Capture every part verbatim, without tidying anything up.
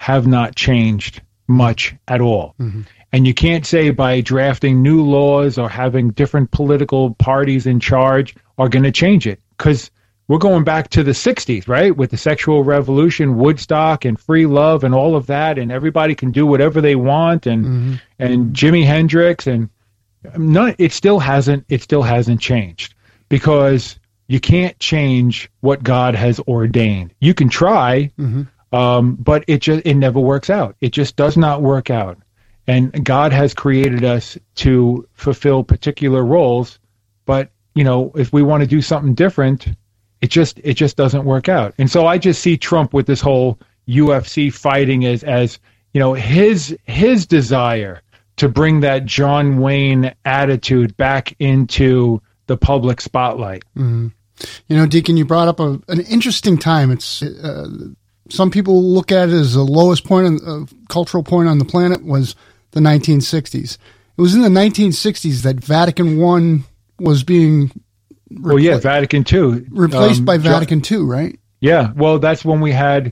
have not changed much at all. Mm-hmm. And you can't say by drafting new laws or having different political parties in charge are going to change it, because we're going back to the sixties, right? With the sexual revolution, Woodstock, and free love, and all of that, and everybody can do whatever they want, and Mm-hmm. and Jimi Hendrix, and none. It still hasn't. It still hasn't changed, because you can't change what God has ordained. You can try, Mm-hmm. um, but it just it never works out. It just does not work out. And God has created us to fulfill particular roles, but you know, if we want to do something different, it just it just doesn't work out. And so I just see Trump with this whole U F C fighting as as you know, his his desire to bring that John Wayne attitude back into the public spotlight. Mm-hmm. You know, Deacon, you brought up a, an interesting time. It's uh, some people look at it as the lowest point, of uh, cultural point on the planet was the nineteen sixties. It was in the nineteen sixties that Vatican One was being repla- Well, yeah, Vatican Two replaced um, by John- Vatican Two, right? Yeah, well, that's when we had.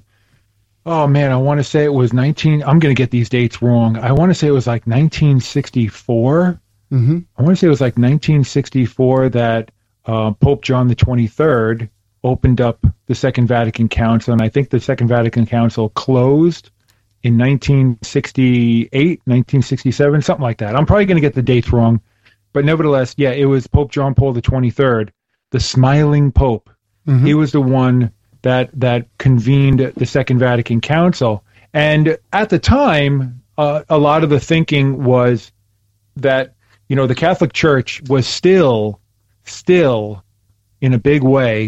Oh man, I want to say it was nineteen. I'm going to get these dates wrong. I want to say it was like nineteen sixty-four. Mm-hmm. I want to say it was like nineteen sixty-four that uh, Pope John the twenty-third opened up the Second Vatican Council, and I think the Second Vatican Council closed in nineteen sixty-eight, nineteen sixty-seven, something like that. I'm probably going to get the dates wrong, but nevertheless, yeah, it was Pope John Paul the twenty-third, the smiling Pope. Mm-hmm. He was the one that that convened the Second Vatican Council. And at the time, uh, a lot of the thinking was that, you know, the Catholic Church was still, still, in a big way,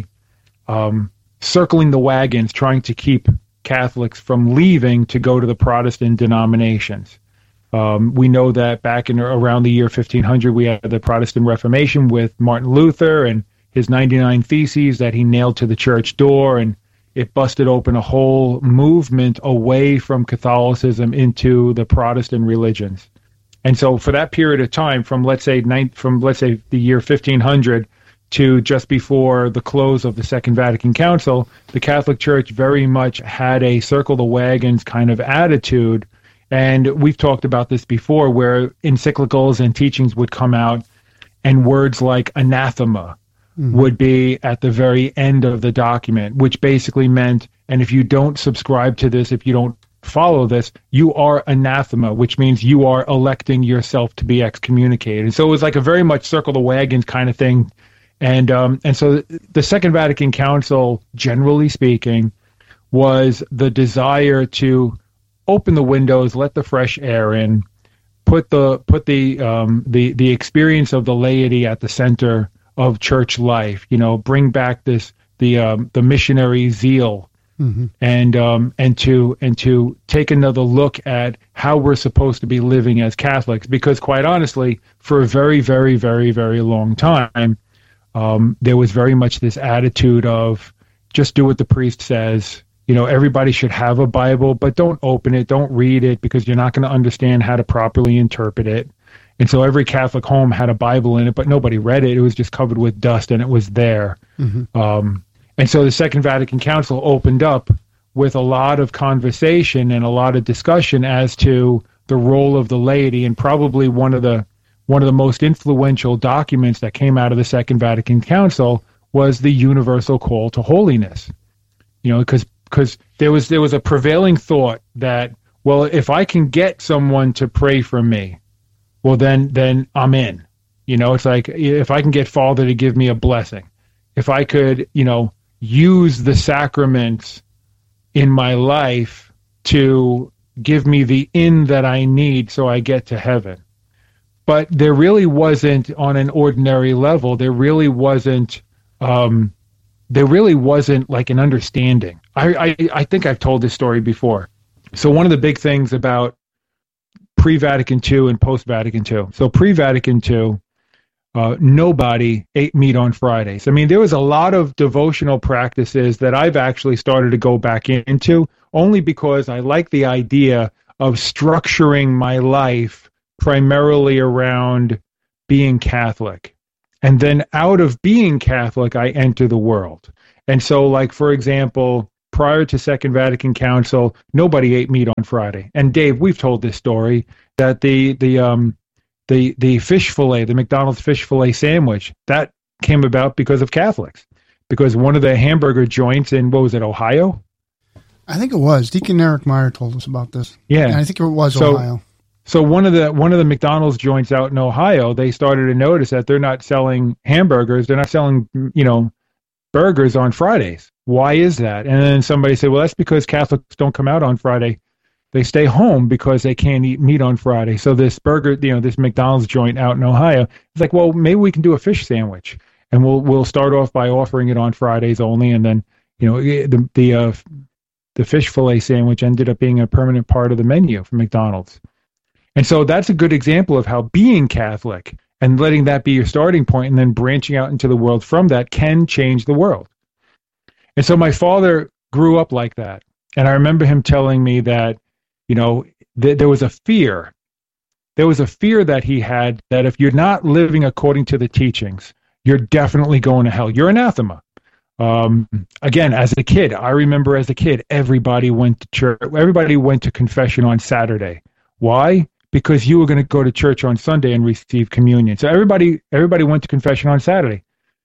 um, circling the wagons, trying to keep Catholics from leaving to go to the Protestant denominations. Um, we know that back in around the year fifteen hundred, we had the Protestant Reformation with Martin Luther and his ninety-nine Theses that he nailed to the church door, and it busted open a whole movement away from Catholicism into the Protestant religions. And so for that period of time, from let's say nine, from let's say the year fifteen hundred to just before the close of the Second Vatican Council, the Catholic Church very much had a circle the wagons kind of attitude. And we've talked about this before, where encyclicals and teachings would come out, and words like anathema Mm-hmm. would be at the very end of the document, which basically meant, and if you don't subscribe to this, if you don't follow this, you are anathema, which means you are electing yourself to be excommunicated. And so it was like a very much circle the wagons kind of thing. And um, and so the Second Vatican Council, generally speaking, was the desire to open the windows, let the fresh air in, put the put the um, the the experience of the laity at the center of church life, you know, bring back this the um, the missionary zeal, mm-hmm. and um, and to and to take another look at how we're supposed to be living as Catholics, because quite honestly, for a very very very very long time, um, there was very much this attitude of just do what the priest says. You know, everybody should have a Bible, but don't open it, don't read it, because you're not going to understand how to properly interpret it. And so every Catholic home had a Bible in it, but nobody read it. It was just covered with dust, and it was there. Mm-hmm. Um, and so the Second Vatican Council opened up with a lot of conversation and a lot of discussion as to the role of the laity, and probably one of the one of the most influential documents that came out of the Second Vatican Council was the Universal Call to Holiness. You know, because because there was there was a prevailing thought that, well, if I can get someone to pray for me, well, then then I'm in. You know, it's like if I can get Father to give me a blessing, if I could, you know, use the sacraments in my life to give me the in that I need so I get to heaven. But there really wasn't, on an ordinary level, there really wasn't, um, there really wasn't like an understanding. I, I, I think I've told this story before. So one of the big things about pre-Vatican Two and post-Vatican Two. So pre-Vatican Two, uh, nobody ate meat on Fridays. I mean, there was a lot of devotional practices that I've actually started to go back into, only because I like the idea of structuring my life primarily around being Catholic. And then out of being Catholic, I enter the world. And so, like, for example, prior to Second Vatican Council, nobody ate meat on Friday. And Dave, we've told this story that the the um the the fish fillet, the McDonald's fish fillet sandwich, that came about because of Catholics, because one of the hamburger joints in, what was it, Ohio? I think it was. Deacon Eric Meyer told us about this. Yeah, and I think it was so, Ohio. So one of the one of the McDonald's joints out in Ohio, they started to notice that they're not selling hamburgers, they're not selling, you know, burgers on Fridays. Why is that? And then somebody said, well, that's because Catholics don't come out on Friday. They stay home because they can't eat meat on Friday. So this burger, you know, this McDonald's joint out in Ohio, it's like, well, maybe we can do a fish sandwich, and we'll we'll start off by offering it on Fridays only, and then, you know, the the uh, the fish fillet sandwich ended up being a permanent part of the menu for McDonald's. And so that's a good example of how being Catholic and letting that be your starting point and then branching out into the world from that can change the world. And so my father grew up like that. And I remember him telling me that, you know, th- there was a fear. There was a fear that he had that if you're not living according to the teachings, you're definitely going to hell. You're anathema. Um, again, as a kid, I remember as a kid, everybody went to church. Everybody went to confession on Saturday. Why? Because you were going to go to church on Sunday and receive communion. So everybody, everybody went to confession on Saturday.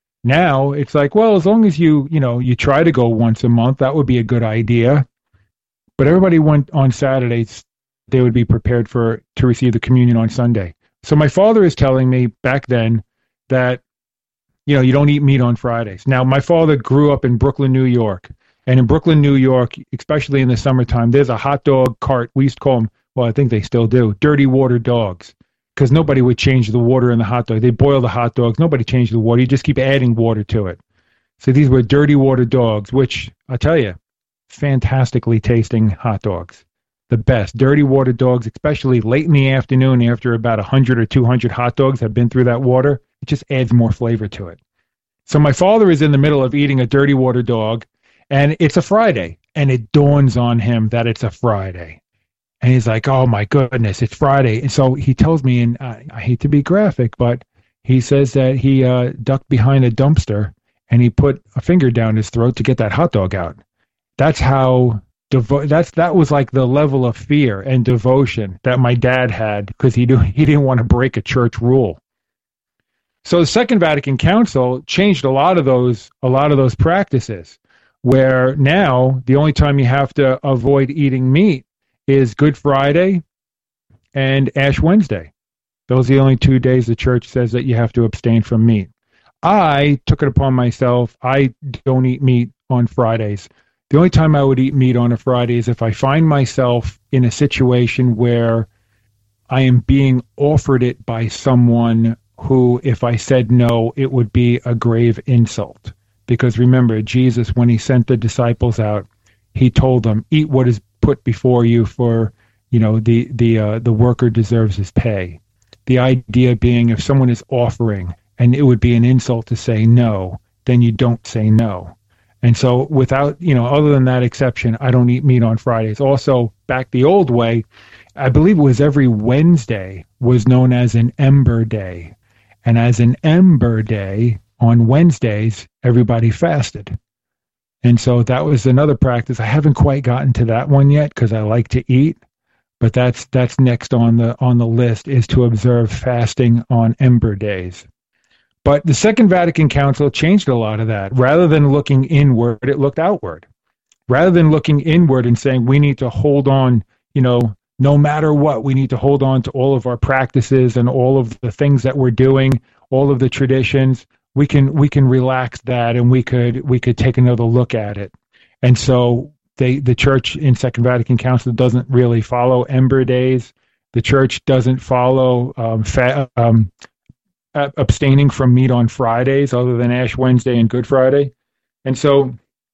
Now it's like, well, as long as you, you know, you try to go once a month, that would be a good idea. But everybody went on Saturdays. They would be prepared for to receive the communion on Sunday. So my father is telling me back then that, you know, you don't eat meat on Fridays. Now, my father grew up in Brooklyn, New York. And in Brooklyn, New York, especially in the summertime, there's a hot dog cart. We used to call them, well, I think they still do, dirty water dogs, because nobody would change the water in the hot dog. They boil the hot dogs. Nobody changed the water. You just keep adding water to it. So these were dirty water dogs, which, I'll tell you, fantastically tasting hot dogs. The best. Dirty water dogs, especially late in the afternoon after about one hundred or two hundred hot dogs have been through that water, it just adds more flavor to it. So my father is in the middle of eating a dirty water dog, and it's a Friday, and it dawns on him that it's a Friday. And he's like, oh, my goodness, it's Friday. And so he tells me, and I, I hate to be graphic, but he says that he uh, ducked behind a dumpster and he put a finger down his throat to get that hot dog out. That's how, devo- that's that was like the level of fear and devotion that my dad had, because he, do, he didn't want to break a church rule. So the Second Vatican Council changed a lot of those, a lot of those practices, where now the only time you have to avoid eating meat is Good Friday and Ash Wednesday. Those are the only two days the church says that you have to abstain from meat. I took it upon myself. I don't eat meat on Fridays. The only time I would eat meat on a Friday is if I find myself in a situation where I am being offered it by someone who, if I said no, it would be a grave insult. Because remember, Jesus, when he sent the disciples out, he told them, eat what is put before you, for, you know, the the uh, the worker deserves his pay. The idea being, if someone is offering and it would be an insult to say no, then you don't say no. And so without, you know, other than that exception, I don't eat meat on Fridays. Also, back the old way, I believe it was every Wednesday was known as an Ember Day. And as an Ember Day, on Wednesdays, everybody fasted. And so that was another practice. I haven't quite gotten to that one yet because I like to eat, but that's that's next on the on the list, is to observe fasting on Ember Days. But the Second Vatican Council changed a lot of that. Rather than looking inward, it looked outward. Rather than looking inward and saying we need to hold on, you know, no matter what, we need to hold on to all of our practices and all of the things that we're doing, all of the traditions. We can we can relax that, and we could we could take another look at it. And so they the church in Second Vatican Council doesn't really follow Ember Days. The church doesn't follow um, fa- um, abstaining from meat on Fridays, other than Ash Wednesday and Good Friday. And so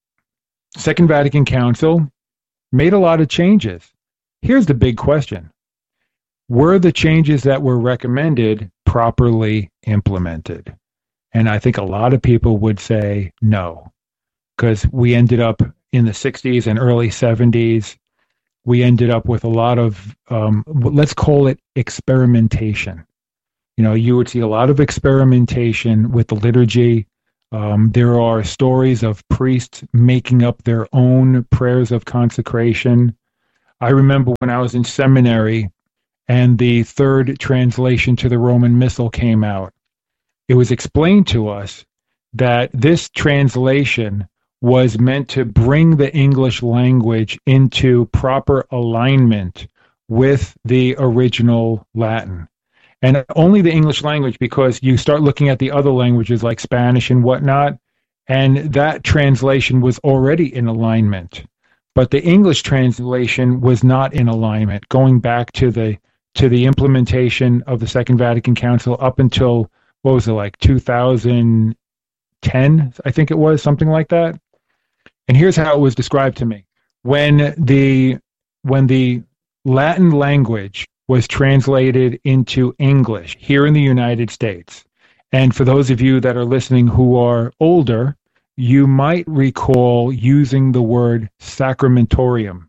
Second Vatican Council made a lot of changes. Here's the big question: were the changes that were recommended properly implemented? And I think a lot of people would say no, because we ended up in the sixties and early seventies, we ended up with a lot of, um, let's call it experimentation. You know, you would see a lot of experimentation with the liturgy. Um, there are stories of priests making up their own prayers of consecration. I remember when I was in seminary and the third translation to the Roman Missal came out, it was explained to us that this translation was meant to bring the English language into proper alignment with the original Latin. And only the English language, because you start looking at the other languages like Spanish and whatnot, and that translation was already in alignment. But the English translation was not in alignment, going back to the to the implementation of the Second Vatican Council up until, what was it, like two thousand ten, I think it was, something like that. And here's how it was described to me. When the when the Latin language was translated into English here in the United States, and for those of you that are listening who are older, you might recall using the word sacramentorium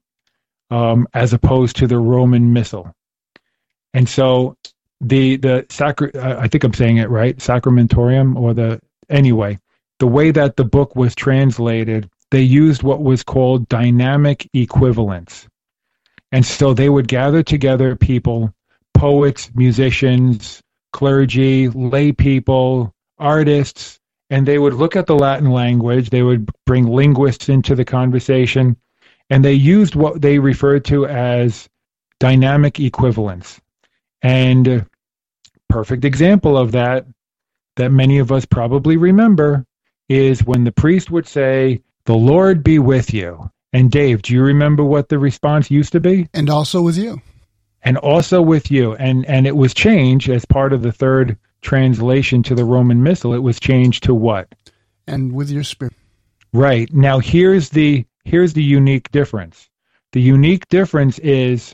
um, as opposed to the Roman Missal. And so the the sacra, I think I'm saying it right, sacramentorium, or the anyway, the way that the book was translated, they used what was called dynamic equivalence. And so they would gather together people, poets, musicians, clergy, lay people, artists, and they would look at the Latin language. They would bring linguists into the conversation, and they used what they referred to as dynamic equivalence. And a perfect example of that, that many of us probably remember, is when the priest would say, "The Lord be with you." And Dave, do you remember what the response used to be? And also with you. And also with you. And and it was changed as part of the third translation to the Roman Missal. It was changed to what? And with your spirit. Right. Now here's the here's the unique difference. The unique difference is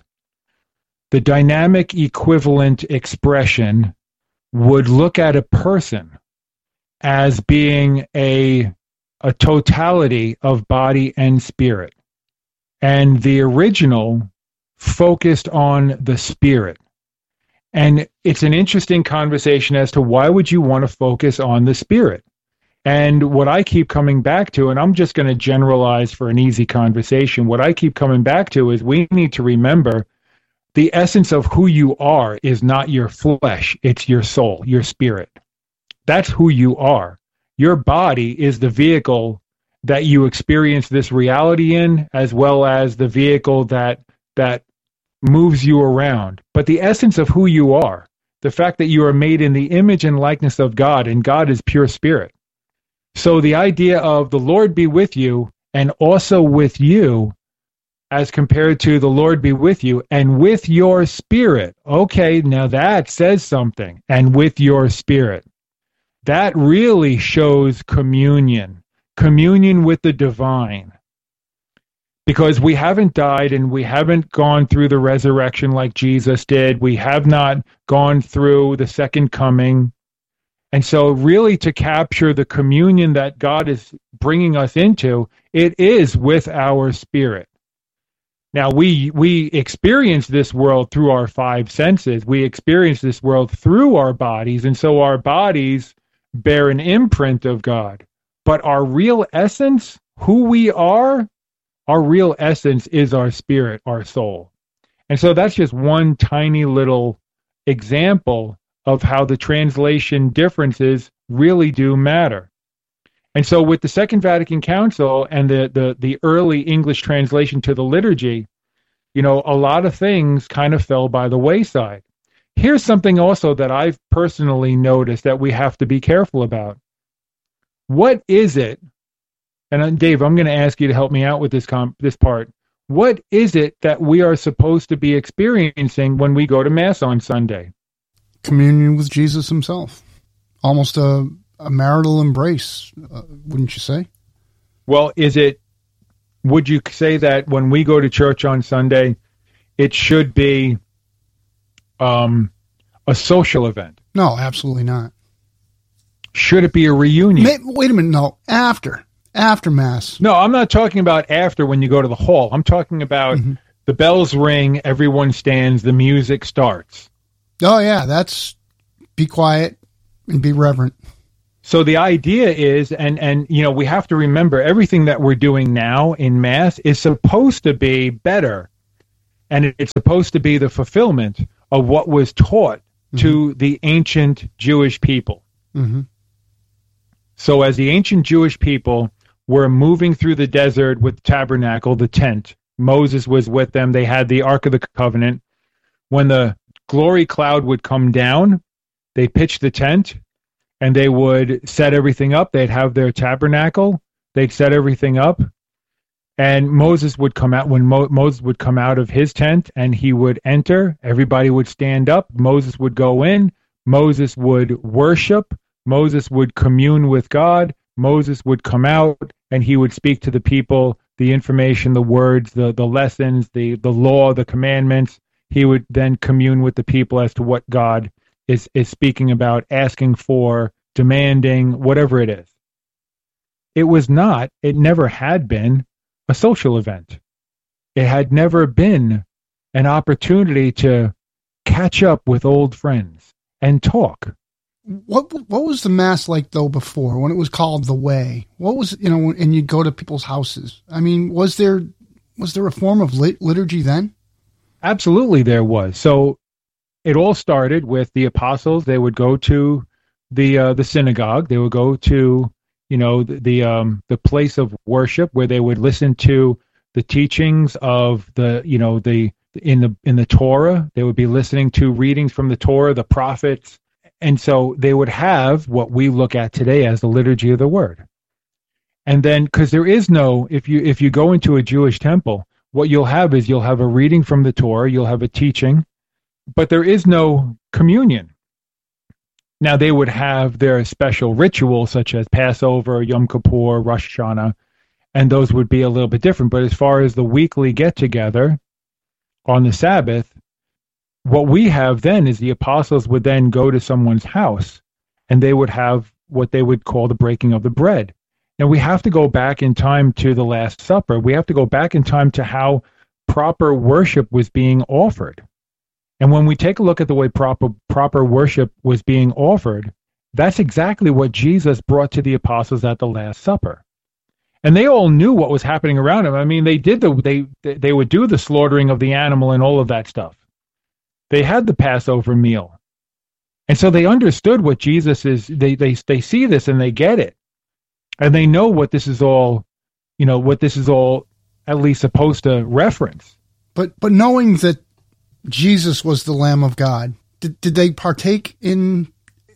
the dynamic equivalent expression would look at a person as being a a totality of body and spirit. And the original focused on the spirit. And it's an interesting conversation as to why would you want to focus on the spirit? And what I keep coming back to, and I'm just going to generalize for an easy conversation, what I keep coming back to is we need to remember the essence of who you are is not your flesh, it's your soul, your spirit. That's who you are. Your body is the vehicle that you experience this reality in, as well as the vehicle that that moves you around. But the essence of who you are, the fact that you are made in the image and likeness of God, and God is pure spirit. So the idea of the Lord be with you, and also with you, as compared to the Lord be with you, and with your spirit. Okay, now that says something. And with your spirit. That really shows communion, communion with the divine. Because we haven't died and we haven't gone through the resurrection like Jesus did. We have not gone through the second coming. And so really to capture the communion that God is bringing us into, it is with our spirit. Now, we we experience this world through our five senses. We experience this world through our bodies, and so our bodies bear an imprint of God. But our real essence, who we are, our real essence is our spirit, our soul. And so that's just one tiny little example of how the translation differences really do matter. And so with the Second Vatican Council and the, the, the early English translation to the liturgy, you know, a lot of things kind of fell by the wayside. Here's something also that I've personally noticed that we have to be careful about. What is it, and Dave, I'm going to ask you to help me out with this comp, this part. What is it that we are supposed to be experiencing when we go to Mass on Sunday? Communion with Jesus himself. Almost a, a marital embrace, uh, wouldn't you say? Well, is it, would you say that when we go to church on Sunday, it should be um, a social event? No, absolutely not. Should it be a reunion? May, wait a minute, no, after. After Mass. No, I'm not talking about after when you go to the hall. I'm talking about mm-hmm. the bells ring, everyone stands, the music starts. Oh, yeah, that's be quiet and be reverent. So the idea is, and, and, you know, we have to remember everything that we're doing now in Mass is supposed to be better. And it, it's supposed to be the fulfillment of what was taught mm-hmm. to the ancient Jewish people. Mm-hmm. So as the ancient Jewish people were moving through the desert with the tabernacle, the tent, Moses was with them. They had the Ark of the Covenant. When the glory cloud would come down, they pitched the tent, and they would set everything up. They'd have their tabernacle. They'd set everything up. And Moses would come out. When Mo- Moses would come out of his tent and he would enter, everybody would stand up. Moses would go in. Moses would worship. Moses would commune with God. Moses would come out, and he would speak to the people the information, the words, the, the lessons, the, the law, the commandments. He would then commune with the people as to what God is, is speaking about, asking for, demanding, whatever it is. It was not, it never had been a social event. It had never been an opportunity to catch up with old friends and talk. What what was the Mass like, though, before, when it was called the Way? What was, you know, and you'd go to people's houses? I mean, was there was there a form of lit- liturgy then? Absolutely there was. So it all started with the apostles. They would go to the uh, the synagogue. They would go to, you know, the the, um, the place of worship where they would listen to the teachings of the, you know, the in the in the Torah. They would be listening to readings from the Torah, the prophets. And so they would have what we look at today as the liturgy of the word. And then, because there is no, if you if you go into a Jewish temple, what you'll have is you'll have a reading from the Torah, you'll have a teaching, but there is no communion. Now, they would have their special rituals, such as Passover, Yom Kippur, Rosh Hashanah, and those would be a little bit different. But as far as the weekly get-together on the Sabbath, what we have then is the apostles would then go to someone's house, and they would have what they would call the breaking of the bread. Now, we have to go back in time to the Last Supper. We have to go back in time to how proper worship was being offered. And when we take a look at the way proper proper worship was being offered, that's exactly what Jesus brought to the apostles at the Last Supper. And they all knew what was happening around them. I mean, they did the they they would do the slaughtering of the animal and all of that stuff. They had the Passover meal. And so they understood what Jesus is, they, they, they see this and they get it. And they know what this is all, you know, what this is all at least supposed to reference. But but knowing that Jesus was the Lamb of God, did, did they partake in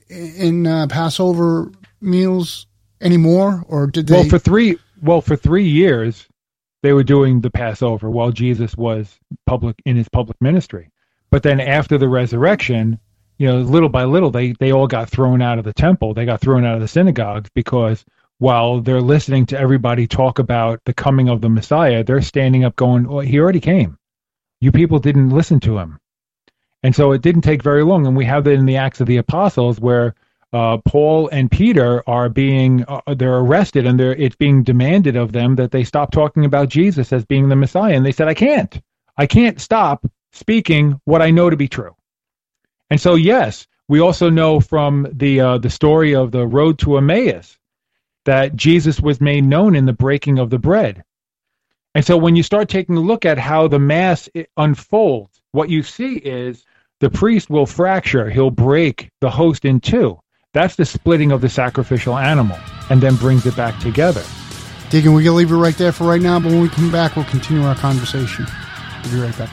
in uh, Passover meals anymore? Or did they? Well, for three, well, for three years, they were doing the Passover while Jesus was public in his public ministry. But then after the resurrection, you know, little by little, they, they all got thrown out of the temple. They got thrown out of the synagogues because while they're listening to everybody talk about the coming of the Messiah, they're standing up going, oh, he already came. You people didn't listen to him. And so it didn't take very long. And we have that in the Acts of the Apostles where uh, Paul and Peter are being, uh, they're arrested and they're, it's being demanded of them that they stop talking about Jesus as being the Messiah. And they said, I can't. I can't stop speaking what I know to be true. And so, yes, we also know from the uh, the story of the road to Emmaus that Jesus was made known in the breaking of the bread. And so when you start taking a look at how the Mass unfolds, what you see is the priest will fracture, he'll break the host in two. That's the splitting of the sacrificial animal, and then brings it back together. Deacon, we're going to leave it right there for right now, but when we come back, we'll continue our conversation. We'll be right back.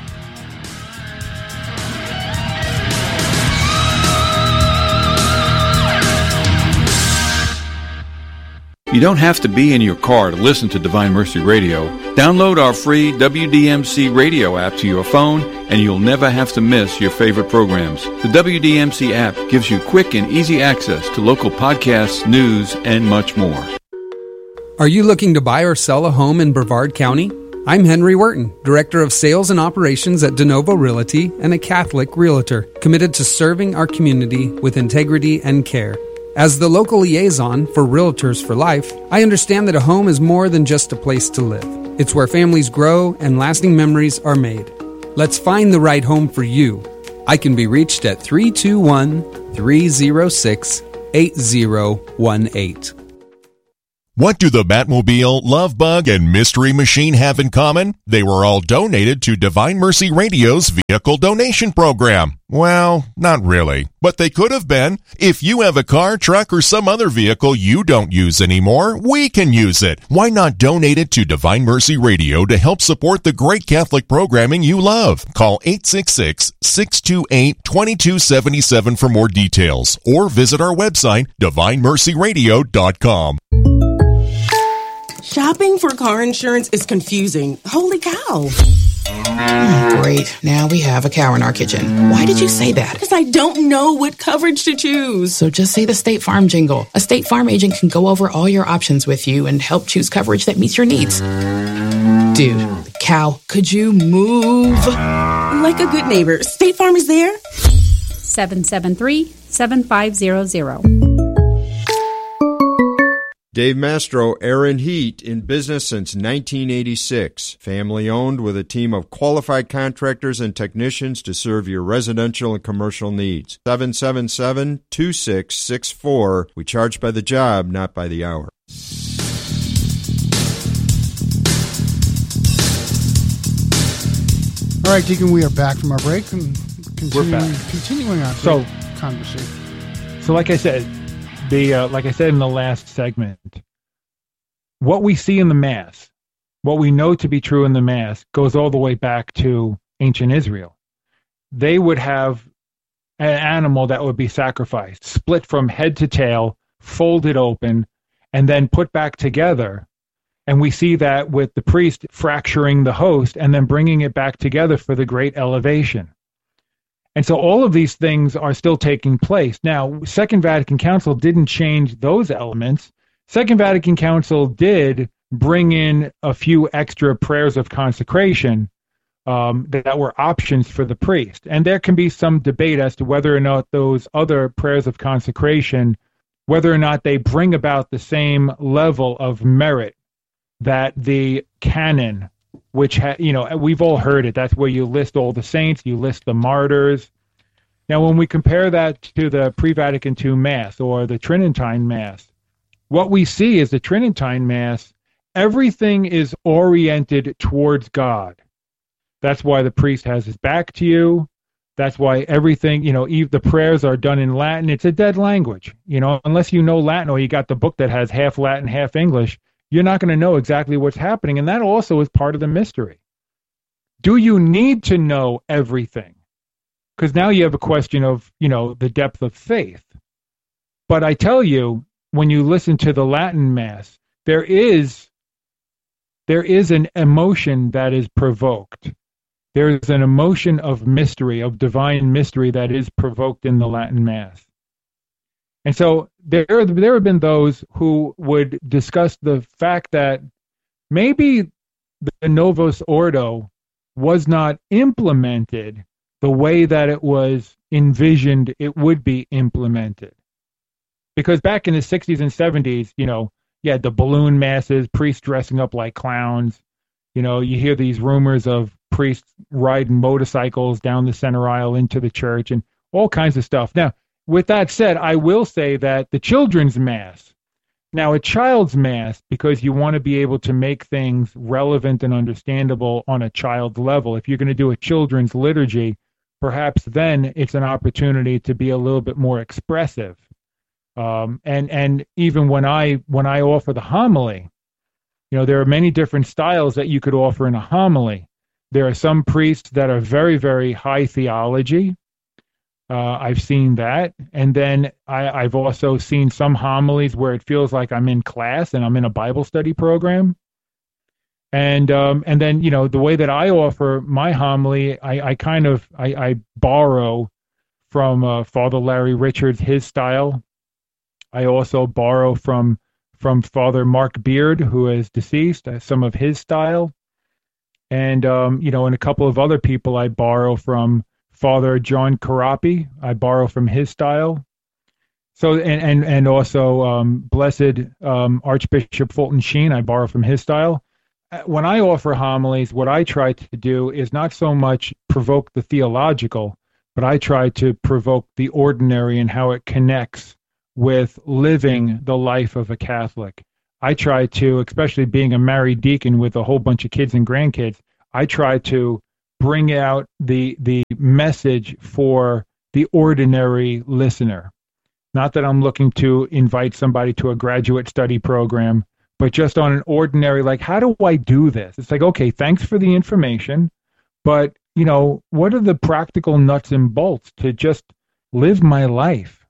You don't have to be in your car to listen to Divine Mercy Radio. Download our free W D M C radio app to your phone, and you'll never have to miss your favorite programs. The W D M C app gives you quick and easy access to local podcasts, news, and much more. Are you looking to buy or sell a home in Brevard County? I'm Henry Wharton, Director of Sales and Operations at DeNovo Realty and a Catholic Realtor, committed to serving our community with integrity and care. As the local liaison for Realtors for Life, I understand that a home is more than just a place to live. It's where families grow and lasting memories are made. Let's find the right home for you. I can be reached at three two one, three oh six, eight zero one eight. What do the Batmobile, Love Bug, and Mystery Machine have in common? They were all donated to Divine Mercy Radio's vehicle donation program. Well, not really, but they could have been. If you have a car, truck, or some other vehicle you don't use anymore, we can use it. Why not donate it to Divine Mercy Radio to help support the great Catholic programming you love? Call eight six six, six two eight, two two seven seven for more details, or visit our website, divine mercy radio dot com. Shopping for car insurance is confusing. Holy cow. Great. Now we have a cow in our kitchen. Why did you say that? Because I don't know what coverage to choose. So just say the State Farm jingle. A State Farm agent can go over all your options with you and help choose coverage that meets your needs. Dude, cow, could you move? Like a good neighbor, State Farm is there. seven seven three, seven five zero zero. Dave Mastro, Air and Heat, in business since nineteen eighty-six. Family owned with a team of qualified contractors and technicians to serve your residential and commercial needs. seven seven seven, two six six four. We charge by the job, not by the hour. All right, Deacon, we are back from our break and continuing, We're back. continuing our So- conversation. So, like I said, the uh, like I said in the last segment, what we see in the Mass, what we know to be true in the Mass, goes all the way back to ancient Israel. They would have an animal that would be sacrificed, split from head to tail, folded open, and then put back together. And we see that with the priest fracturing the host and then bringing it back together for the great elevation. And so all of these things are still taking place. Now, Second Vatican Council didn't change those elements. Second Vatican Council did bring in a few extra prayers of consecration um, that were options for the priest. And there can be some debate as to whether or not those other prayers of consecration, whether or not they bring about the same level of merit that the canon, which, ha- you know, we've all heard it. That's where you list all the saints, you list the martyrs. Now, when we compare that to the pre-Vatican two Mass or the Tridentine Mass, what we see is the Tridentine Mass, everything is oriented towards God. That's why the priest has his back to you. That's why everything, you know, even the prayers are done in Latin. It's a dead language, you know, unless you know Latin or you got the book that has half Latin, half English. You're not going to know exactly what's happening, and that also is part of the mystery. Do you need to know everything? Because now you have a question of, you know, the depth of faith. But I tell you, when you listen to the Latin Mass, there is there is an emotion that is provoked. There is an emotion of mystery, of divine mystery that is provoked in the Latin Mass. And so there, there have been those who would discuss the fact that maybe the Novus Ordo was not implemented the way that it was envisioned it would be implemented. Because back in the sixties and seventies, you know, you had the balloon masses, priests dressing up like clowns. You know, you hear these rumors of priests riding motorcycles down the center aisle into the church and all kinds of stuff. Now, with that said, I will say that the children's Mass, now a child's Mass, because you want to be able to make things relevant and understandable on a child's level. If you're going to do a children's liturgy, perhaps then it's an opportunity to be a little bit more expressive. Um, and and even when I when I offer the homily, you know, there are many different styles that you could offer in a homily. There are some priests that are very, very high theology. Uh, I've seen that. And then I, I've also seen some homilies where it feels like I'm in class and I'm in a Bible study program. And um, and then, you know, the way that I offer my homily, I, I kind of, I, I borrow from uh, Father Larry Richards, his style. I also borrow from from Father Mark Beard, who is deceased, uh, some of his style. And, um, you know, and a couple of other people I borrow from. Father John Carapi, I borrow from his style. So, and and, and also um, Blessed um, Archbishop Fulton Sheen, I borrow from his style. When I offer homilies, what I try to do is not so much provoke the theological, but I try to provoke the ordinary and how it connects with living the life of a Catholic. I try to, especially being a married deacon with a whole bunch of kids and grandkids, I try to bring out the the message for the ordinary listener. Not that I'm looking to invite somebody to a graduate study program, but just on an ordinary, like, how do I do this? It's like, okay, thanks for the information, but, you know, what are the practical nuts and bolts to just live my life?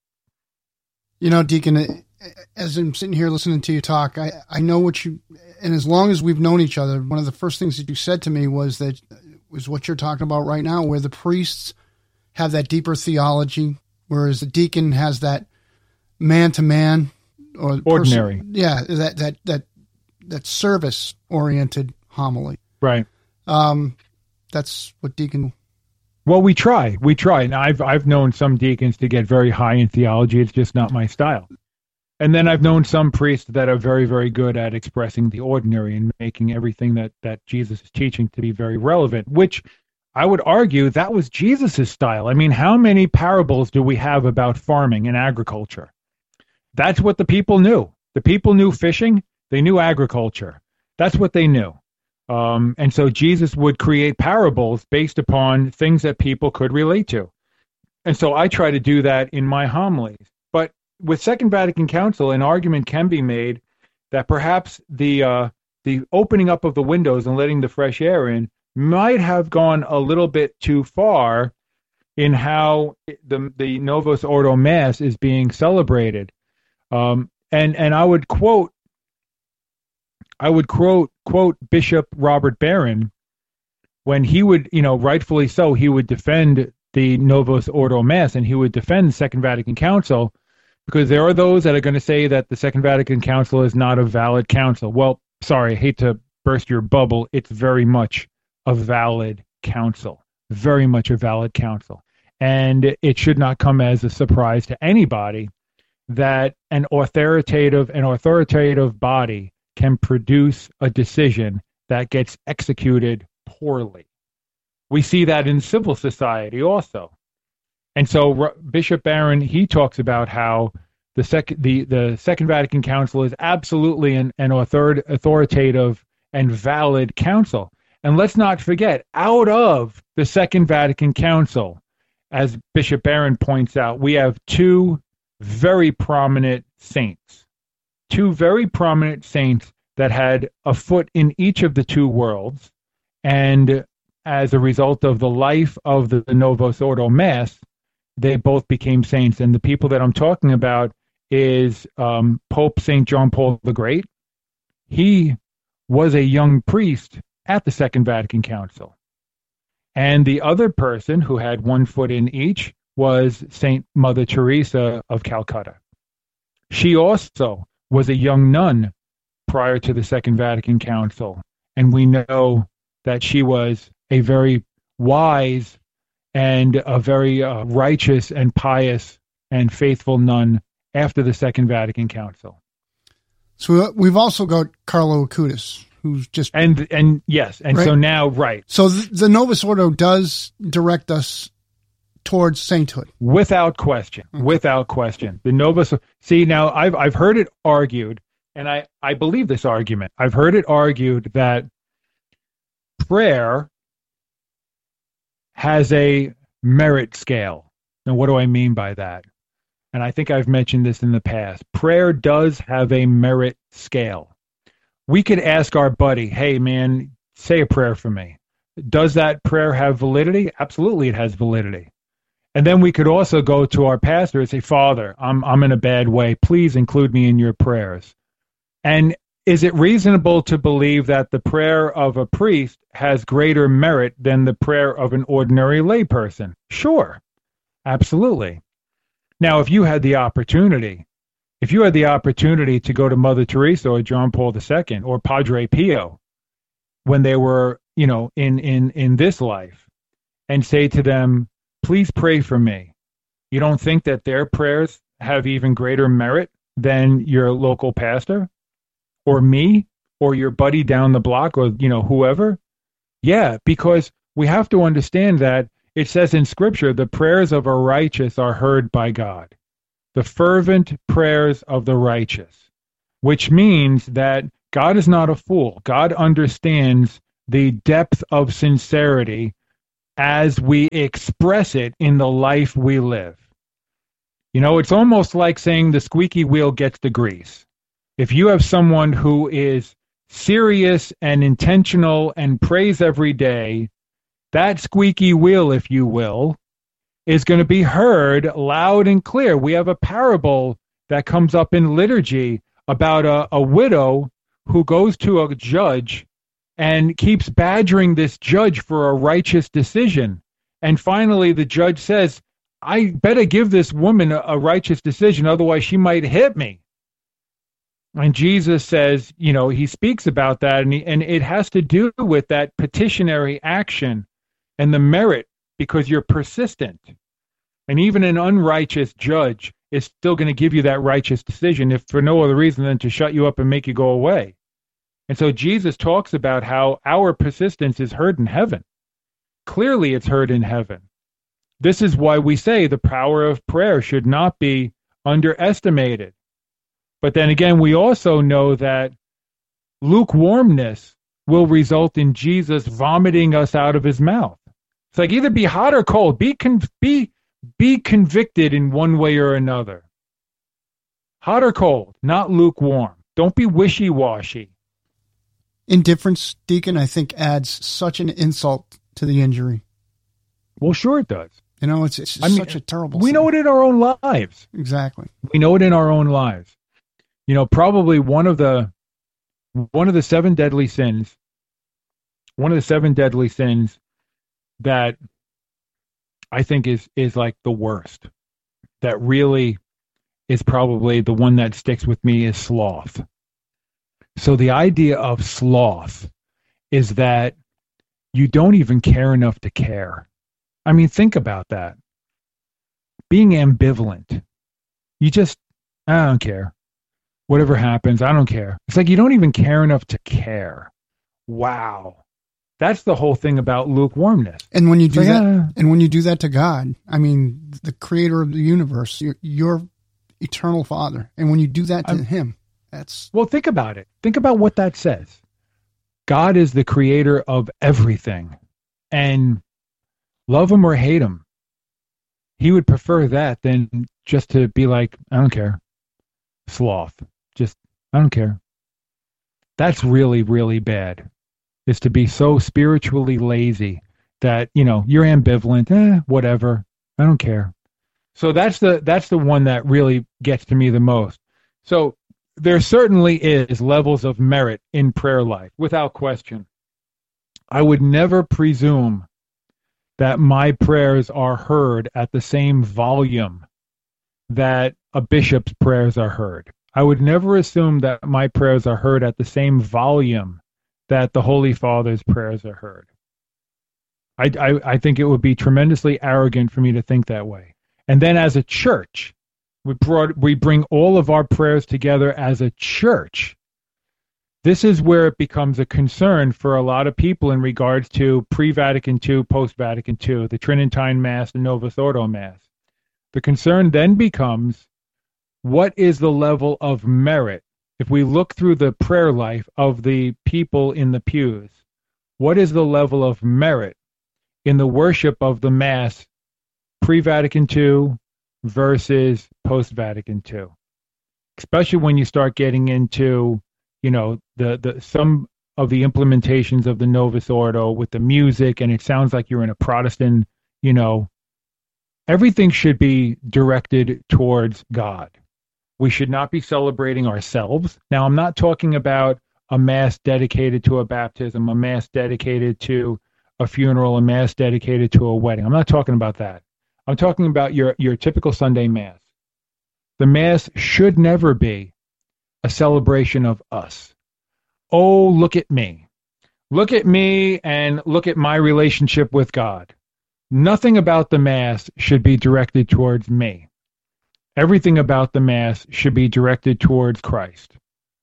You know, Deacon, as I'm sitting here listening to you talk, I, I know what you, and as long as we've known each other, one of the first things that you said to me was that, was what you're talking about right now, where the priests have that deeper theology, whereas the deacon has that man-to-man or ordinary, person, yeah, that that that that service-oriented homily. Right. Um, that's what deacon. Well, we try. We try. Now, I've I've known some deacons to get very high in theology. It's just not my style. And then I've known some priests that are very, very good at expressing the ordinary and making everything that, that Jesus is teaching to be very relevant, which I would argue that was Jesus's style. I mean, how many parables do we have about farming and agriculture? That's what the people knew. The people knew fishing. They knew agriculture. That's what they knew. Um, and so Jesus would create parables based upon things that people could relate to. And so I try to do that in my homilies. But with Second Vatican Council, an argument can be made that perhaps the uh, the opening up of the windows and letting the fresh air in might have gone a little bit too far in how the the Novus Ordo Mass is being celebrated. Um, and and I would quote I would quote quote Bishop Robert Barron when he would, you know, rightfully so, he would defend the Novus Ordo Mass and he would defend the Second Vatican Council, because there are those that are going to say that the Second Vatican Council is not a valid council. Well, sorry, I hate to burst your bubble. It's very much a valid council, very much a valid council. And it should not come as a surprise to anybody that an authoritative, an authoritative body can produce a decision that gets executed poorly. We see that in civil society also. And so R- Bishop Barron, he talks about how the, sec- the, the Second Vatican Council is absolutely an, an author- authoritative and valid council. And let's not forget, out of the Second Vatican Council, as Bishop Barron points out, we have two very prominent saints, two very prominent saints that had a foot in each of the two worlds. And as a result of the life of the Novus Ordo Mass, they both became saints. And the people that I'm talking about is um, Pope Saint John Paul the Great. He was a young priest at the Second Vatican Council. And the other person who had one foot in each was Saint Mother Teresa of Calcutta. She also was a young nun prior to the Second Vatican Council. And we know that she was a very wise and a very uh, righteous and pious and faithful nun after the Second Vatican Council. So we've also got Carlo Acutis, who's just... And and yes, and right? so now, right. So the, the Novus Ordo does direct us towards sainthood. Without question, okay. without question. The Novus... See, now, I've, I've heard it argued, and I, I believe this argument. I've heard it argued that prayer has a merit scale. Now, what do I mean by that? And I think I've mentioned this in the past. Prayer does have a merit scale. We could ask our buddy, hey, man, say a prayer for me. Does that prayer have validity? Absolutely, it has validity. And then we could also go to our pastor and say, Father, I'm I'm in a bad way. Please include me in your prayers. And is it reasonable to believe that the prayer of a priest has greater merit than the prayer of an ordinary layperson? Sure, absolutely. Now, if you had the opportunity, if you had the opportunity to go to Mother Teresa or John Paul the Second or Padre Pio when they were, you know, in, in, in this life and say to them, please pray for me, you don't think that their prayers have even greater merit than your local pastor? Or me, or your buddy down the block, or, you know, whoever? Yeah, because we have to understand that it says in Scripture, the prayers of a righteous are heard by God. the fervent prayers of the righteous, which means that God is not a fool. God understands the depth of sincerity as we express it in the life we live. You know, it's almost like saying the squeaky wheel gets the grease. If you have someone who is serious and intentional and prays every day, that squeaky wheel, if you will, is going to be heard loud and clear. We have a parable that comes up in liturgy about a, a widow who goes to a judge and keeps badgering this judge for a righteous decision. And finally, the judge says, I better give this woman a, a righteous decision, otherwise she might hit me. And Jesus says, you know, he speaks about that, and, he, and it has to do with that petitionary action and the merit, because you're persistent. And even an unrighteous judge is still going to give you that righteous decision, if for no other reason than to shut you up and make you go away. And so Jesus talks about how our persistence is heard in heaven. Clearly it's heard in heaven. This is why we say the power of prayer should not be underestimated. But then again, we also know that lukewarmness will result in Jesus vomiting us out of his mouth. It's like either be hot or cold. Be con- be be convicted in one way or another. Hot or cold, not lukewarm. Don't be wishy-washy. Indifference, Deacon, I think adds such an insult to the injury. Well, sure it does. You know, it's, it's I mean, such a terrible We thing. know it in our own lives. Exactly. We know it in our own lives. You know, probably one of the one of the seven deadly sins, one of the seven deadly sins that I think is is like the worst, that really is probably the one that sticks with me, is sloth. So the idea of sloth is that you don't even care enough to care. I mean, think about that. Being ambivalent. You just, I don't care. Whatever happens, I don't care. It's like you don't even care enough to care. Wow. That's the whole thing about lukewarmness. And when you do like, that, uh, and when you do that to God, I mean, the creator of the universe, your, your eternal Father, and when you do that to I'm, him, that's... Well, think about it. Think about what that says. God is the creator of everything. And love him or hate him, he would prefer that than just to be like, I don't care. Sloth. Just, I don't care. That's really, really bad. Is to be so spiritually lazy that, you know, you're ambivalent, eh, whatever, I don't care. So that's the that's the one that really gets to me the most. So there certainly is levels of merit in prayer life, without question. I would never presume that my prayers are heard at the same volume that a bishop's prayers are heard. I would never assume that my prayers are heard at the same volume that the Holy Father's prayers are heard. I, I, I think it would be tremendously arrogant for me to think that way. And then as a church, we brought we bring all of our prayers together as a church. This is where it becomes a concern for a lot of people in regards to pre-Vatican two, post-Vatican two, the Tridentine Mass, the Novus Ordo Mass. The concern then becomes, what is the level of merit? If we look through the prayer life of the people in the pews, what is the level of merit in the worship of the Mass pre-Vatican two versus post-Vatican two? Especially when you start getting into, you know, the, the some of the implementations of the Novus Ordo with the music, and it sounds like you're in a Protestant, you know, everything should be directed towards God. We should not be celebrating ourselves. Now, I'm not talking about a Mass dedicated to a baptism, a Mass dedicated to a funeral, a Mass dedicated to a wedding. I'm not talking about that. I'm talking about your, your typical Sunday Mass. The Mass should never be a celebration of us. Oh, look at me. Look at me and look at my relationship with God. Nothing about the Mass should be directed towards me. Everything about the Mass should be directed towards Christ.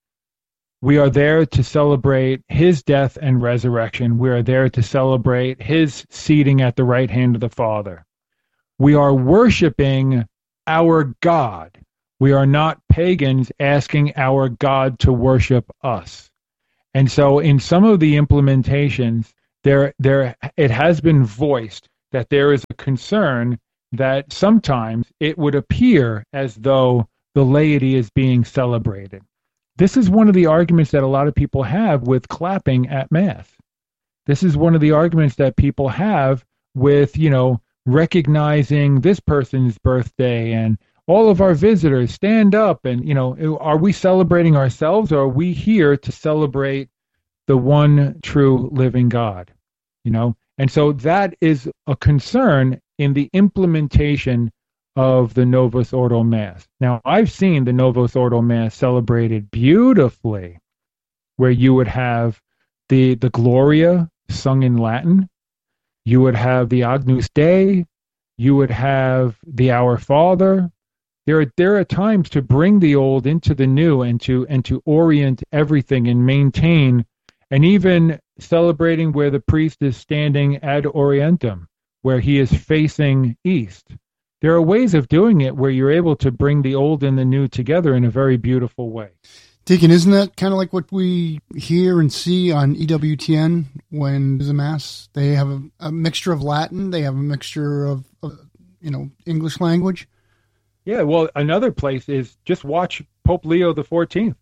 We are there to celebrate his death and resurrection. We are there to celebrate his seating at the right hand of the Father. We are worshiping our God. We are not pagans asking our God to worship us. And so in some of the implementations, there, there, it has been voiced that there is a concern that sometimes it would appear as though the laity is being celebrated. This is one of the arguments that a lot of people have with clapping at Mass. This is one of the arguments that people have with, you know, recognizing this person's birthday and all of our visitors stand up and, you know, are we celebrating ourselves or are we here to celebrate the one true living God, you know? And so that is a concern in the implementation of the Novus Ordo Mass. Now, I've seen the Novus Ordo Mass celebrated beautifully, where you would have the, the Gloria sung in Latin, you would have the Agnus Dei, you would have the Our Father. There are, there are times to bring the old into the new and to, and to orient everything and maintain, and even celebrating where the priest is standing ad orientem, where he is facing east. There are ways of doing it where you're able to bring the old and the new together in a very beautiful way. Deacon, isn't that kind of like what we hear and see on E W T N when there's a Mass? They have a, a mixture of Latin, they have a mixture of, of, you know, English language. Yeah, well, another place is just watch Pope Leo the fourteenth.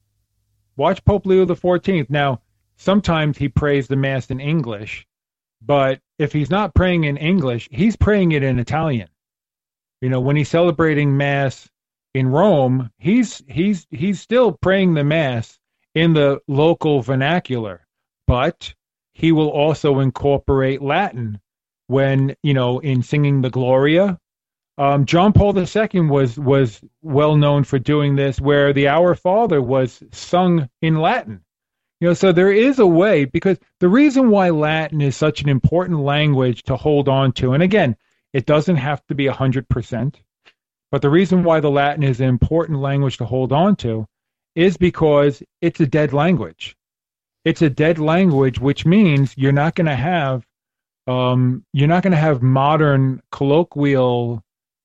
Watch Pope Leo the fourteenth. Now, sometimes he prays the Mass in English, but if he's not praying in English, he's praying it in Italian. You know, when he's celebrating Mass in Rome, he's he's he's still praying the Mass in the local vernacular, but he will also incorporate Latin when, you know, in singing the Gloria. Um, John Paul the Second was was well known for doing this, where the Our Father was sung in Latin. You know, so there is a way, because the reason why Latin is such an important language to hold on to, and again, it doesn't have to be one hundred percent, but the reason why the Latin is an important language to hold on to is because it's a dead language. It's a dead language, which means you're not going to have, um, you're not going to have modern colloquial,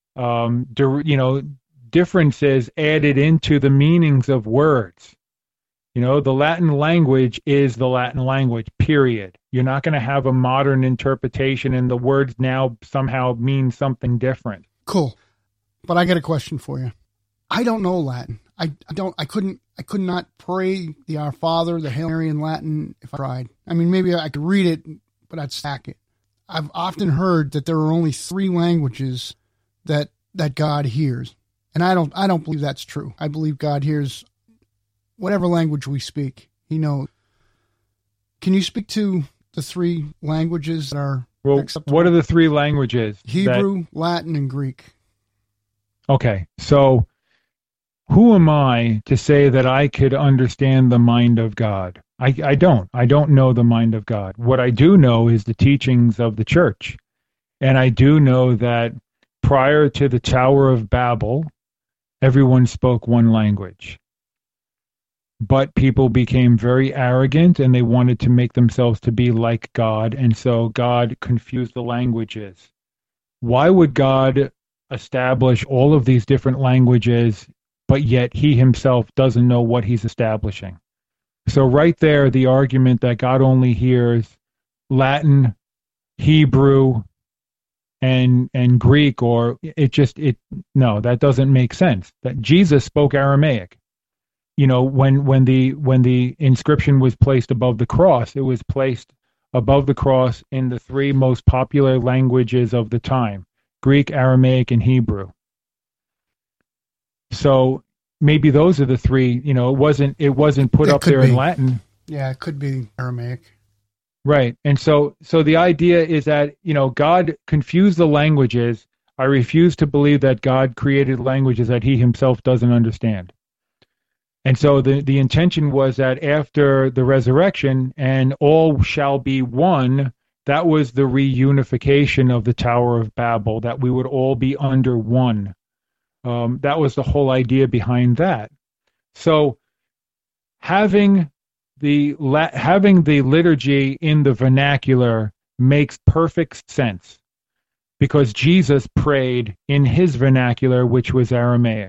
um, di- you know, differences added into the meanings of words. You know, the Latin language is the Latin language, period. You're not going to have a modern interpretation and the words now somehow mean something different. Cool. But I got a question for you. I don't know Latin. I, I don't, I couldn't, I could not pray the Our Father, the Hail Mary in Latin if I tried. I mean, maybe I could read it, but I'd stack it. I've often heard that there are only three languages that, that God hears. And I don't, I don't believe that's true. I believe God hears whatever language we speak. He knows. Can you speak to the three languages that are well, acceptable? What are the three languages? Hebrew, that... Latin, and Greek. Okay, so who am I to say that I could understand the mind of God? I, I don't. I don't know the mind of God. What I do know is the teachings of the church. And I do know that prior to the Tower of Babel, everyone spoke one language. But people became very arrogant and they wanted to make themselves to be like God. And so God confused the languages. Why would God establish all of these different languages, but yet he himself doesn't know what he's establishing? So right there, the argument that God only hears Latin, Hebrew, and and Greek, or it just, it no, that doesn't make sense. That Jesus spoke Aramaic. You know, when when the when the inscription was placed above the cross, it was placed above the cross in the three most popular languages of the time: Greek, Aramaic, and Hebrew. So maybe those are the three. You know, it wasn't it wasn't put it up there be. in Latin. Yeah, it could be Aramaic. Right. And so so the idea is that, you know, God confused the languages. I refuse to believe that God created languages that he himself doesn't understand. And so the, the intention was that after the resurrection and all shall be one, that was the reunification of the Tower of Babel, that we would all be under one. Um, that was the whole idea behind that. So having the having the liturgy in the vernacular makes perfect sense, because Jesus prayed in his vernacular, which was Aramaic.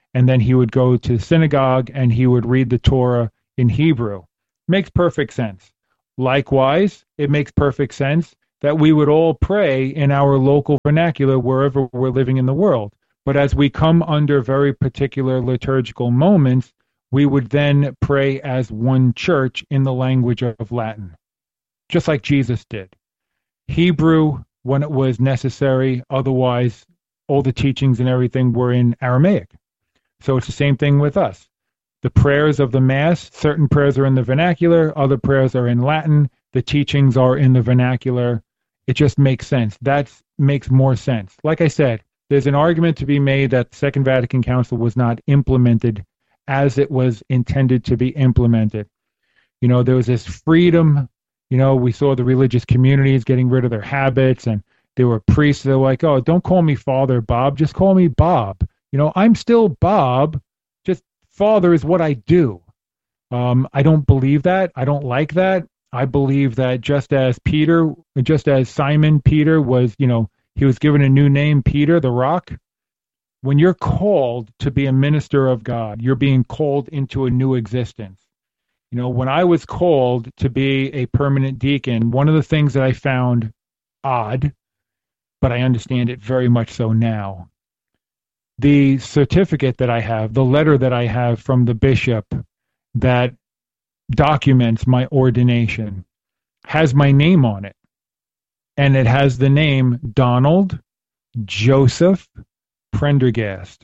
and then he would go to synagogue and he would read the Torah in Hebrew. Makes perfect sense. Likewise, it makes perfect sense that we would all pray in our local vernacular wherever we're living in the world. But as we come under very particular liturgical moments, we would then pray as one church in the language of Latin, just like Jesus did. Hebrew when it was necessary, otherwise all the teachings and everything were in Aramaic. So it's the same thing with us. The prayers of the Mass, certain prayers are in the vernacular, other prayers are in Latin, the teachings are in the vernacular. It just makes sense. That makes more sense. Like I said, there's an argument to be made that the Second Vatican Council was not implemented as it was intended to be implemented. You know, there was this freedom. You know, we saw the religious communities getting rid of their habits, and there were priests that were like, oh, don't call me Father Bob, just call me Bob. You know, I'm still Bob, just Father is what I do. Um, I don't believe that. I don't like that. I believe that just as Peter, just as Simon Peter was, you know, he was given a new name, Peter, the Rock. When you're called to be a minister of God, you're being called into a new existence. You know, when I was called to be a permanent deacon, one of the things that I found odd, but I understand it very much so now, the certificate that I have, the letter that I have from the bishop that documents my ordination, has my name on it. And it has the name Donald Joseph Prendergast.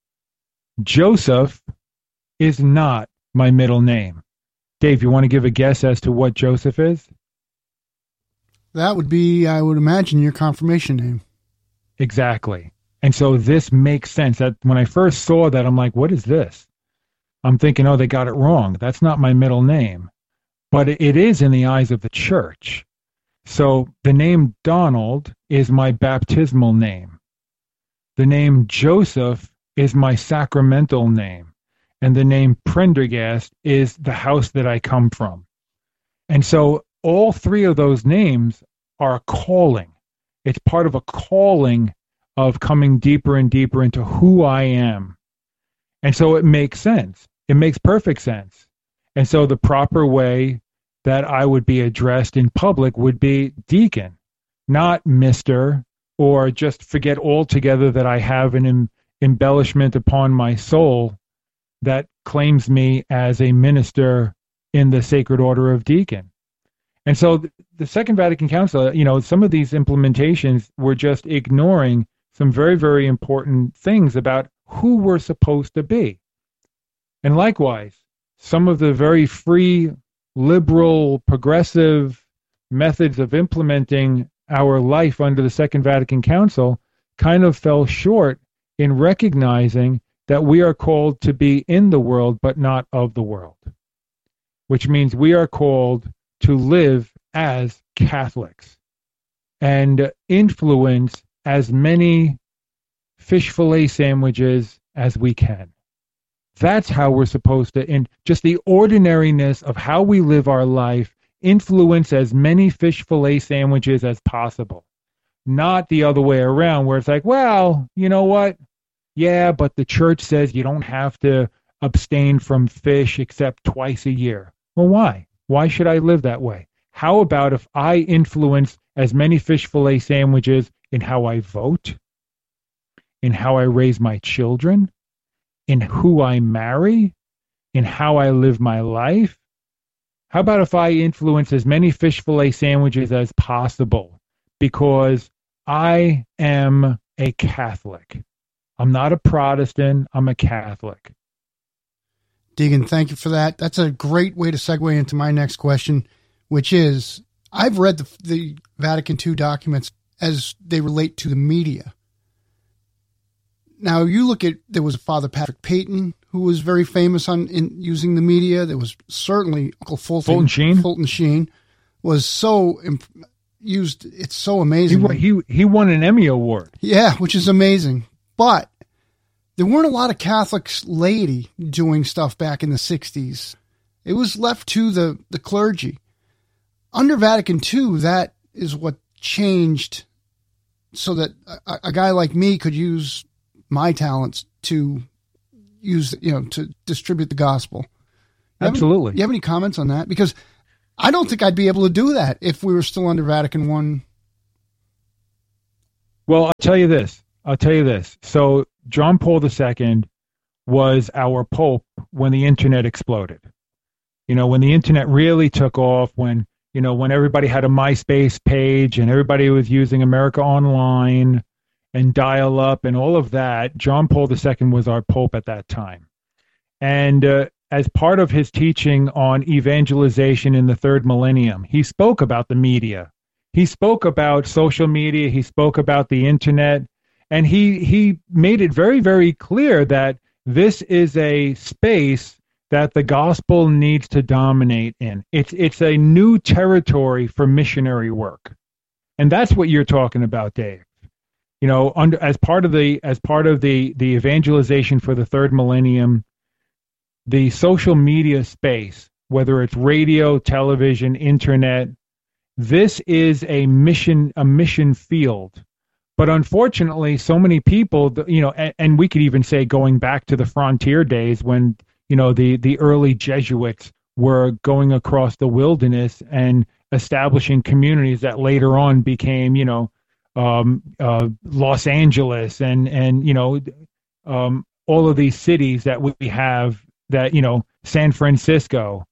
Joseph is not my middle name. Dave, you want to give a guess as to what Joseph is? That would be, I would imagine, your confirmation name. Exactly. And so this makes sense. That when I first saw that, I'm like, what is this? I'm thinking, oh, they got it wrong. That's not my middle name. But it is in the eyes of the church. So the name Donald is my baptismal name. The name Joseph is my sacramental name. And the name Prendergast is the house that I come from. And so all three of those names are a calling. It's part of a calling of coming deeper and deeper into who I am. And so it makes sense. It makes perfect sense. And so the proper way that I would be addressed in public would be deacon, not Mister, or just forget altogether that I have an em- embellishment upon my soul that claims me as a minister in the Sacred Order of Deacon. And so th- the Second Vatican Council, you know, some of these implementations were just ignoring some very, very important things about who we're supposed to be. And likewise, some of the very free, liberal, progressive methods of implementing our life under the Second Vatican Council kind of fell short in recognizing that we are called to be in the world, but not of the world, which means we are called to live as Catholics and influence as many fish fillet sandwiches as we can. That's how we're supposed to, in just the ordinariness of how we live our life, influence as many fish fillet sandwiches as possible. Not the other way around where it's like, well, you know what? Yeah, but the church says you don't have to abstain from fish except twice a year. Well, why? Why should I live that way? How about if I influence as many fish fillet sandwiches in how I vote, in how I raise my children, in who I marry, in how I live my life? How about if I influence as many fish fillet sandwiches as possible because I am a Catholic? I'm not a Protestant, I'm a Catholic. Deacon, thank you for that. That's a great way to segue into my next question, which is, I've read the, the Vatican Two documents as they relate to the media. Now, you look at, there was Father Patrick Peyton, who was very famous on in using the media. There was certainly Uncle Fulton. Fulton Sheen. Fulton Sheen was so imp- used. It's so amazing. He, he, he won an Emmy Award. Yeah, which is amazing. But there weren't a lot of Catholic laity doing stuff back in the sixties. It was left to the, the clergy. Under Vatican Two, that is what changed so that a, a guy like me could use my talents to, use, you know, to distribute the gospel. You Absolutely. Have, you have any comments on that? Because I don't think I'd be able to do that if we were still under Vatican One. Well, I'll tell you this. I'll tell you this. So John Paul the Second was our Pope when the internet exploded. You know, when the internet really took off, when, you know, when everybody had a MySpace page and everybody was using America Online and dial-up and all of that, John Paul the Second was our Pope at that time. And uh, as part of his teaching on evangelization in the third millennium, he spoke about the media. He spoke about social media. He spoke about the internet. And he, he made it very, very clear that this is a space that the gospel needs to dominate in. It's it's a new territory for missionary work. And that's what you're talking about, Dave. You know, under as part of the as part of the, the evangelization for the third millennium, the social media space, whether it's radio, television, internet, this is a mission a mission field. But unfortunately, so many people, you know, and, and we could even say going back to the frontier days when, you know, the, the early Jesuits were going across the wilderness and establishing communities that later on became, you know, um, uh, Los Angeles and, and you know, um, all of these cities that we have that, you know, San Francisco,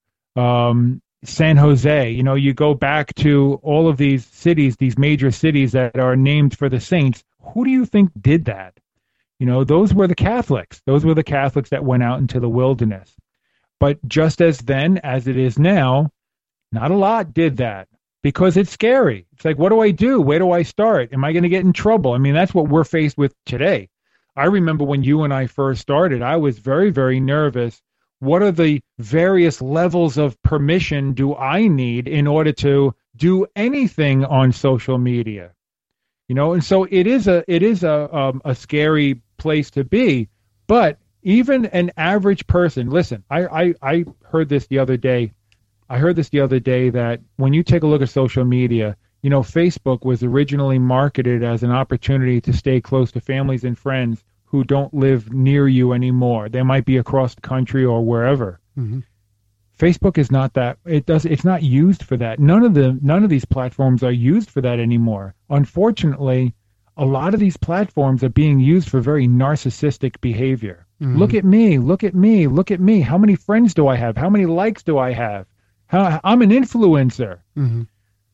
um, San Jose, you know, you go back to all of these cities, these major cities that are named for the saints. Who do you think did that? You know, those were the Catholics. Those were the Catholics that went out into the wilderness. But just as then, as it is now, not a lot did that because it's scary. It's like, what do I do? Where do I start? Am I going to get in trouble? I mean, that's what we're faced with today. I remember when you and I first started, I was very, very nervous. What are the various levels of permission do I need in order to do anything on social media? You know, and so it is a it is a um, a scary place to be. But even an average person, listen, I, I I heard this the other day. I heard this the other day that when you take a look at social media, you know, Facebook was originally marketed as an opportunity to stay close to families and friends who don't live near you anymore. They might be across the country or wherever. Mm-hmm. Facebook is not that. It does. It's not used for that. None of the none of these platforms are used for that anymore. Unfortunately, a lot of these platforms are being used for very narcissistic behavior. Mm-hmm. Look at me. Look at me. Look at me. How many friends do I have? How many likes do I have? How, I'm an influencer. Mm-hmm.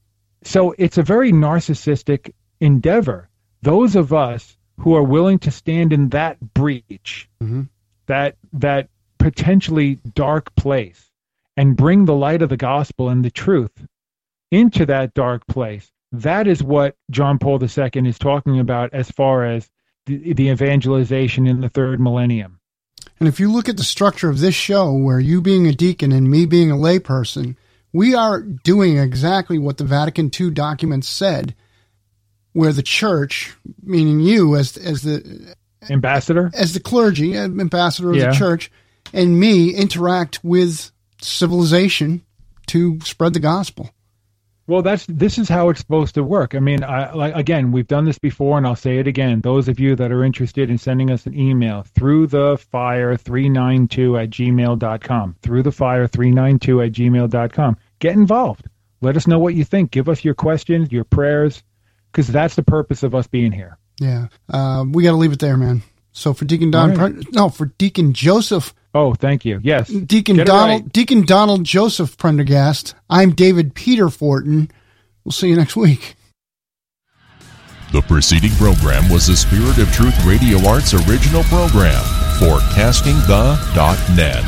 So it's a very narcissistic endeavor. Those of us who are willing to stand in that breach, mm-hmm. that that potentially dark place, and bring the light of the gospel and the truth into that dark place, that is what John Paul the Second is talking about as far as the, the evangelization in the third millennium. And if you look at the structure of this show, where you being a deacon and me being a layperson, we are doing exactly what the Vatican Two documents said, where the church, meaning you as as the ambassador, as the clergy, ambassador of yeah. the church, and me interact with civilization to spread the gospel. Well, that's this is how it's supposed to work. I mean, I, like again, we've done this before, and I'll say it again. Those of you that are interested in sending us an email, through the fire three ninety-two at gmail dot com, through the fire three ninety-two at gmail dot com. Get involved. Let us know what you think. Give us your questions, your prayers, because that's the purpose of us being here. Yeah, uh, we got to leave it there, man. So for Deacon Don, right. no, for Deacon Joseph. Oh, thank you. Yes, Deacon Donald, right. Deacon Donald Joseph Prendergast. I'm David Peter Fortin. We'll see you next week. The preceding program was a Spirit of Truth Radio Arts original program for casting the dot net.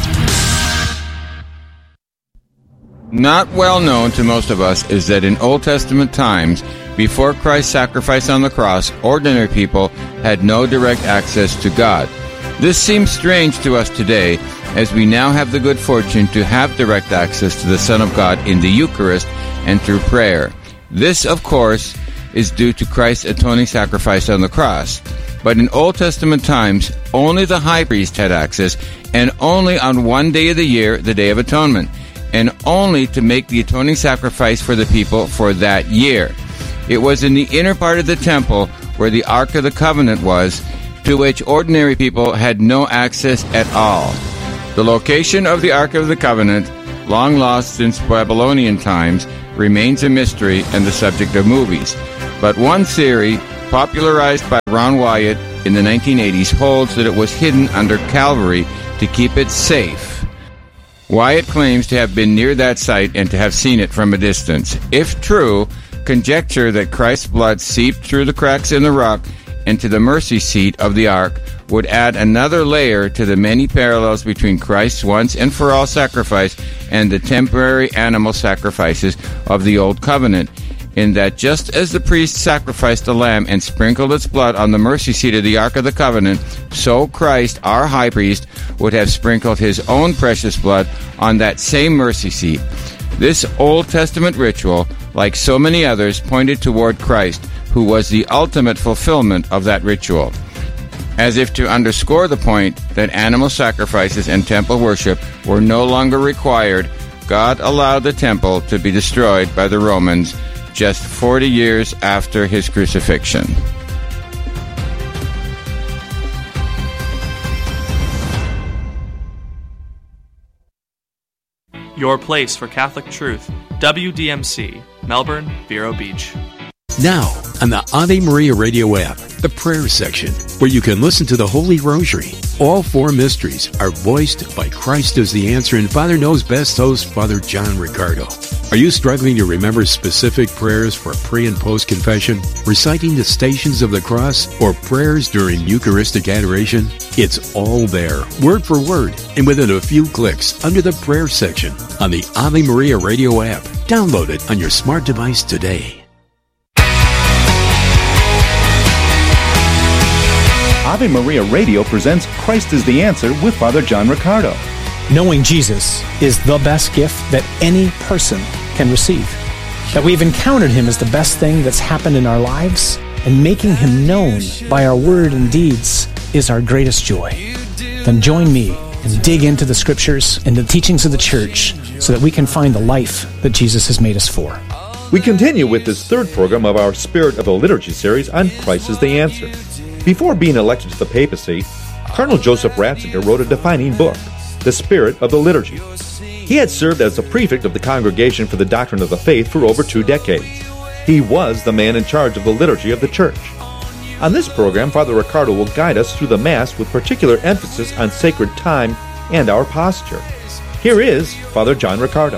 Not well known to most of us is that in Old Testament times, before Christ's sacrifice on the cross, ordinary people had no direct access to God. This seems strange to us today, as we now have the good fortune to have direct access to the Son of God in the Eucharist and through prayer. This, of course, is due to Christ's atoning sacrifice on the cross. But in Old Testament times, only the high priest had access, and only on one day of the year, the Day of Atonement, and only to make the atoning sacrifice for the people for that year. It was in the inner part of the temple where the Ark of the Covenant was, to which ordinary people had no access at all. The location of the Ark of the Covenant, long lost since Babylonian times, remains a mystery and the subject of movies. But one theory, popularized by Ron Wyatt in the nineteen eighties, holds that it was hidden under Calvary to keep it safe. Wyatt claims to have been near that site and to have seen it from a distance. If true, conjecture that Christ's blood seeped through the cracks in the rock into the mercy seat of the ark would add another layer to the many parallels between Christ's once and for all sacrifice and the temporary animal sacrifices of the Old Covenant, in that just as the priest sacrificed a lamb and sprinkled its blood on the mercy seat of the Ark of the Covenant, so Christ, our high priest, would have sprinkled his own precious blood on that same mercy seat. This Old Testament ritual, like so many others, pointed toward Christ, who was the ultimate fulfillment of that ritual. As if to underscore the point that animal sacrifices and temple worship were no longer required, God allowed the temple to be destroyed by the Romans just forty years after his crucifixion. Your place for Catholic truth. W D M C, Melbourne, Vero Beach. Now, on the Ave Maria Radio app, the prayer section, where you can listen to the Holy Rosary. All four mysteries are voiced by Christ as the Answer and Father Knows Best host, Father John Riccardo. Are you struggling to remember specific prayers for pre- and post-confession, reciting the Stations of the Cross, or prayers during Eucharistic adoration? It's all there, word for word, and within a few clicks under the prayer section on the Ave Maria Radio app. Download it on your smart device today. Ave Maria Radio presents Christ is the Answer with Father John Riccardo. Knowing Jesus is the best gift that any person can receive. That we've encountered him is the best thing that's happened in our lives, and making him known by our word and deeds is our greatest joy. Then join me and dig into the scriptures and the teachings of the church so that we can find the life that Jesus has made us for. We continue with this third program of our Spirit of the Liturgy series on Christ is the Answer. Before being elected to the papacy, Cardinal Joseph Ratzinger wrote a defining book, The Spirit of the Liturgy. He had served as the prefect of the Congregation for the Doctrine of the Faith for over two decades. He was the man in charge of the liturgy of the Church. On this program, Father Riccardo will guide us through the Mass with particular emphasis on sacred time and our posture. Here is Father John Riccardo.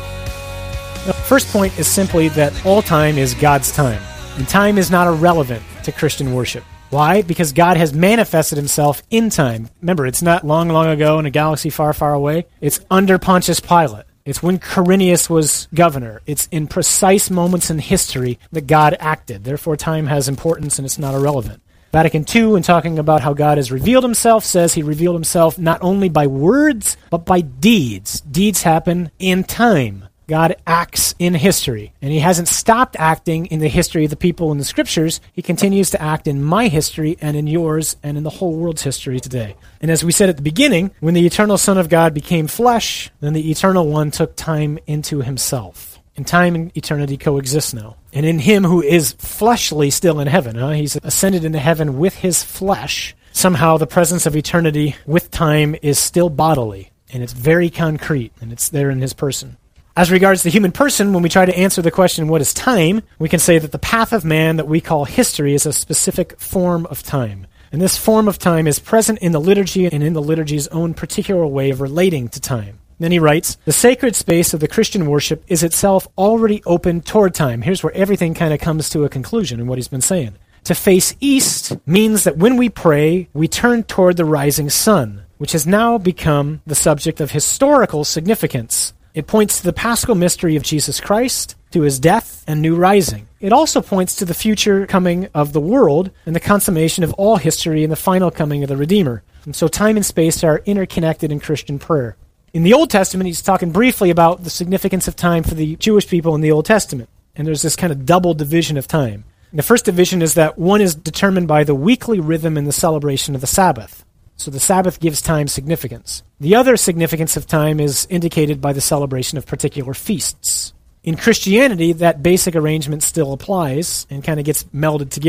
The first point is simply that all time is God's time, and time is not irrelevant to Christian worship. Why? Because God has manifested himself in time. Remember, it's not long, long ago in a galaxy far, far away. It's under Pontius Pilate. It's when Quirinius was governor. It's in precise moments in history that God acted. Therefore, time has importance and it's not irrelevant. Vatican Two, in talking about how God has revealed himself, says he revealed himself not only by words, but by deeds. Deeds happen in time. God acts in history, and he hasn't stopped acting in the history of the people in the scriptures. He continues to act in my history and in yours and in the whole world's history today. And as we said at the beginning, when the eternal Son of God became flesh, then the Eternal One took time into himself. And time and eternity coexist now. And in him who is fleshly still in heaven, huh? He's ascended into heaven with his flesh. Somehow the presence of eternity with time is still bodily, and it's very concrete, and it's there in his person. As regards the human person, when we try to answer the question, what is time, we can say that the path of man that we call history is a specific form of time. And this form of time is present in the liturgy and in the liturgy's own particular way of relating to time. Then he writes, the sacred space of the Christian worship is itself already open toward time. Here's where everything kind of comes to a conclusion in what he's been saying. To face east means that when we pray, we turn toward the rising sun, which has now become the subject of historical significance. It points to the paschal mystery of Jesus Christ, to his death and new rising. It also points to the future coming of the world and the consummation of all history and the final coming of the Redeemer. And so time and space are interconnected in Christian prayer. In the Old Testament, he's talking briefly about the significance of time for the Jewish people in the Old Testament. And there's this kind of double division of time. And the first division is that one is determined by the weekly rhythm in the celebration of the Sabbath. So the Sabbath gives time significance. The other significance of time is indicated by the celebration of particular feasts. In Christianity, that basic arrangement still applies and kind of gets melded together.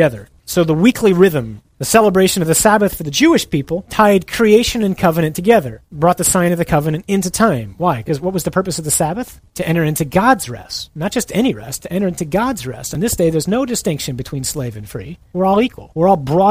So the weekly rhythm, the celebration of the Sabbath for the Jewish people, tied creation and covenant together, brought the sign of the covenant into time. Why? Because what was the purpose of the Sabbath? To enter into God's rest. Not just any rest, to enter into God's rest. On this day, there's no distinction between slave and free. We're all equal. We're all brought